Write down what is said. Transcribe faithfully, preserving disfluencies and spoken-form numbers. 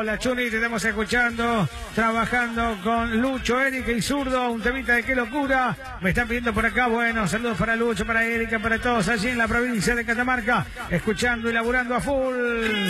Hola Chuni, te estamos escuchando, trabajando con Lucho, Erika y Zurdo, un temita de qué locura. Me están pidiendo por acá, bueno, saludos para Lucho, para Erika, para todos allí en la provincia de Catamarca, escuchando y laburando a full.